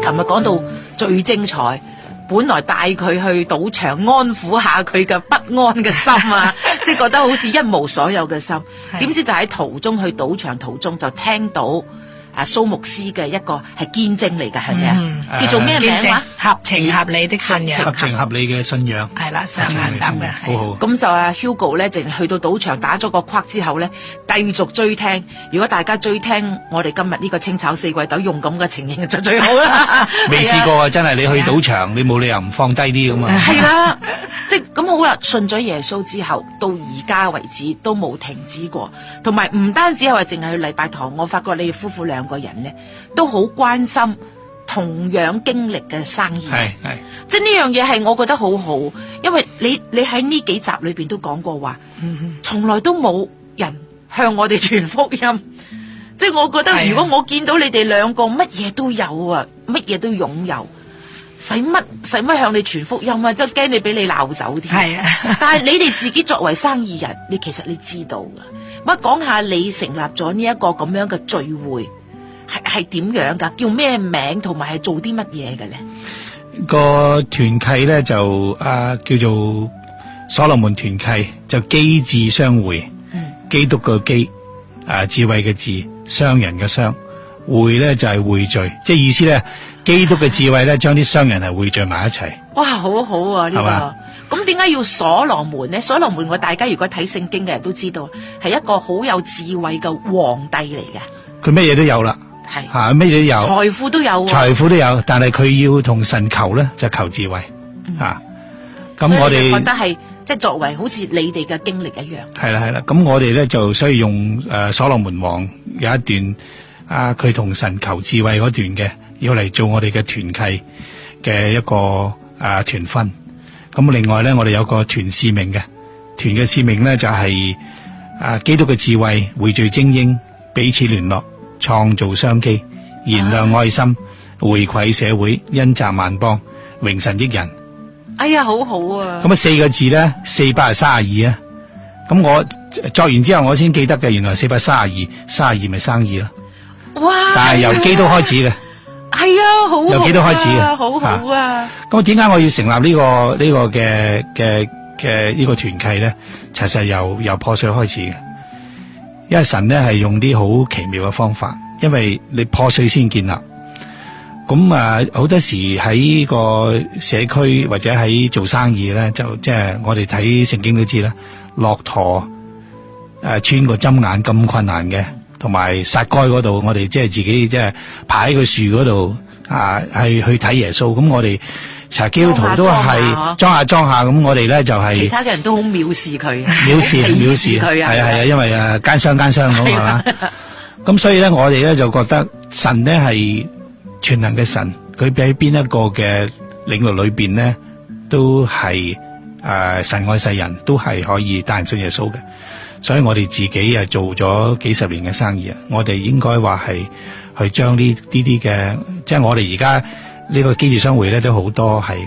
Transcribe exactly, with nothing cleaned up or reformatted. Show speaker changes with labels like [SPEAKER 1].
[SPEAKER 1] 琴日講到最精彩。本來帶佢去賭場安撫下佢嘅不安嘅心啊，即係覺得好似一無所有嘅心，點知就喺途中去賭場途中就聽到啊蘇牧師嘅一個係見證嚟㗎，係咪啊？叫做咩名話？
[SPEAKER 2] 合情合理的信仰，
[SPEAKER 3] 合情合理嘅信仰
[SPEAKER 2] 係啦，上下集嘅，
[SPEAKER 3] 好好。
[SPEAKER 1] 咁就阿 Hugo 咧，淨係去到賭場打咗個框之後咧，繼續追聽。如果大家追聽我哋今日呢個清炒四季豆用咁嘅情形就最好啦。
[SPEAKER 3] 未試過啊，真係你去賭場，你冇理由唔放低啲㗎嘛。
[SPEAKER 1] 係啦，即係咁好啦。信咗耶穌之後，到而家為止都冇停止過。同埋唔單止係話淨係去禮拜堂，我發覺你哋夫婦兩個人咧都好關心同樣經歷嘅生意，
[SPEAKER 3] 係係，
[SPEAKER 1] 即係呢樣嘢係我覺得好好，因為你你喺呢幾集裏邊都講過話，從來都冇人向我哋傳福音，即係我覺得如果我見到你哋兩個乜嘢都有啊，乜嘢都擁有，使乜使乜向你傳福音啊？即係驚你俾你鬧走添。係啊，但係你哋自己作為生意人，你其實你知道噶，乜講下你成立咗呢一個咁樣嘅聚會。係係點樣噶？叫咩名？同埋係做啲乜嘢嘅咧？
[SPEAKER 3] 個團契咧就啊叫做所羅門團契，就基智相會。嗯，基督個基，啊智慧嘅智，商人嘅商，會咧就係匯聚，即係意思咧，基督嘅智慧咧將啲商人係匯聚埋一齊。
[SPEAKER 1] 哇，好好啊呢個！咁點解要所羅門咧？所羅門我大家如果睇聖經嘅人都知道，係一個好有智慧嘅皇帝嚟嘅。
[SPEAKER 3] 佢乜嘢都有啦。係吓咩都有，
[SPEAKER 1] 財富都有，
[SPEAKER 3] 財富都有，但係佢要同神求咧，就求智慧吓。咁、嗯啊、我哋覺
[SPEAKER 1] 得係即係作為好似你哋嘅經歷一樣。
[SPEAKER 3] 係啦係啦，咁我哋咧就需要用誒、呃、所羅門王有一段啊，佢同神求智慧嗰段嘅，要嚟做我哋嘅團契嘅一個誒團訓。咁另外咧，我哋有個團使命嘅，團嘅使命咧就係、是、啊基督嘅智慧匯聚精英，彼此聯絡。創造商機，燃亮愛心，回饋社會，恩澤萬邦，榮神益人。
[SPEAKER 1] 哎呀，好好啊！
[SPEAKER 3] 咁啊，四個字咧，四百三十二啊。咁我作完之後，我先記得嘅，原來四百三十二，三十二咪生意咯。
[SPEAKER 1] 哇！
[SPEAKER 3] 但係由基督開始嘅。
[SPEAKER 1] 係啊，好、啊。
[SPEAKER 3] 由基督開始嘅，
[SPEAKER 1] 好好啊。
[SPEAKER 3] 咁點解我要成立呢、這個呢、這個嘅嘅嘅呢個團契咧？其實由由破碎開始嘅。因為神咧係用啲好奇妙嘅方法，因為你破碎先建立。咁啊，好多時喺個社區或者喺做生意咧，就即係、就是、我哋睇聖經都知啦，駱駝誒穿個針眼咁困難嘅，同埋撒該嗰度，我哋即係自己即係爬喺個樹嗰度啊，係去睇耶穌。咁我哋查基督徒都係裝下裝下，咁我哋咧就係、是、
[SPEAKER 1] 其他嘅人都好藐視佢，
[SPEAKER 3] 藐視藐視佢啊，係啊係啊，因為誒奸商奸商咁係嘛，咁所以咧我哋咧就覺得神咧係全能嘅神，佢喺邊一個嘅領域裏邊咧都係誒、呃、神愛世人，都係可以帶人信耶穌嘅，所以我哋自己啊做咗幾十年嘅生意啊，我哋應該話係去將呢呢啲嘅，即係我哋而家。呢個基智商會咧都好多係